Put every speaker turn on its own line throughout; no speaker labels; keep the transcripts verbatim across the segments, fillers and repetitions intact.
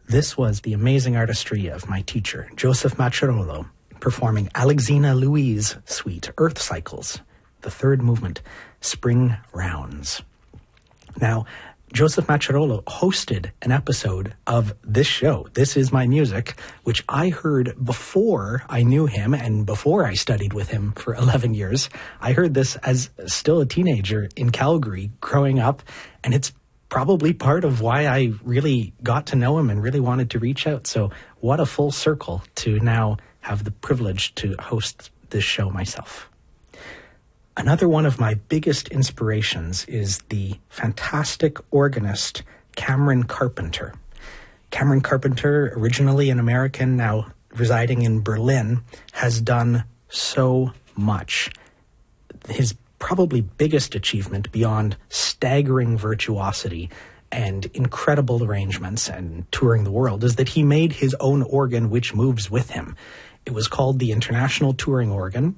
This was the amazing artistry of my teacher, Joseph Maccherolo, performing Alexina Louise Suite, Earth Cycles, the third movement, Spring Rounds. Now, Joseph Maccherolo hosted an episode of this show, This Is My Music, which I heard before I knew him and before I studied with him for eleven years. I heard this as still a teenager in Calgary growing up, and it's probably part of why I really got to know him and really wanted to reach out. So what a full circle to now have the privilege to host this show myself. Another one of my biggest inspirations is the fantastic organist Cameron Carpenter. Cameron Carpenter, originally an American, now residing in Berlin, has done so much. His probably biggest achievement, beyond staggering virtuosity and incredible arrangements and touring the world, is that he made his own organ which moves with him. It was called the International Touring Organ.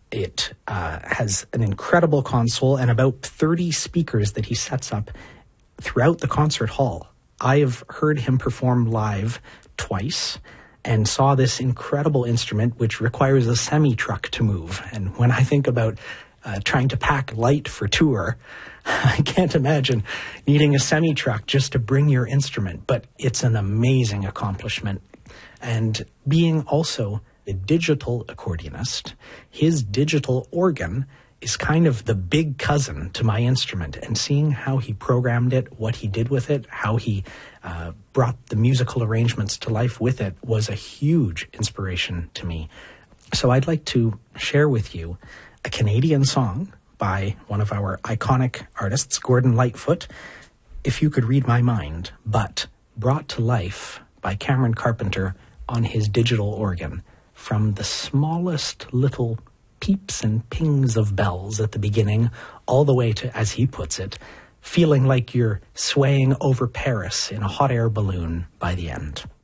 It uh, has an incredible console and about thirty speakers that he sets up throughout the concert hall. I have heard him perform live twice and saw this incredible instrument which requires a semi-truck to move. And when I think about uh, trying to pack light for tour, I can't imagine needing a semi-truck just to bring your instrument, but it's an amazing accomplishment. And being also a digital accordionist, his digital organ is kind of the big cousin to my instrument, and seeing how he programmed it, what he did with it, how he uh, brought the musical arrangements to life with it was a huge inspiration to me. So I'd like to share with you a Canadian song by one of our iconic artists, Gordon Lightfoot, If You Could Read My Mind, but brought to life by Cameron Carpenter on his digital organ, from the smallest little peeps and pings of bells at the beginning, all the way to, as he puts it, feeling like you're swaying over Paris in a hot air balloon by the end.